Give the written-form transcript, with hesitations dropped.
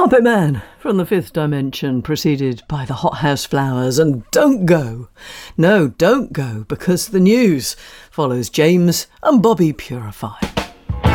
Muppet Man from the Fifth Dimension, preceded by the Hothouse Flowers and Don't Go. No, don't go, because the news follows James and Bobby Purified.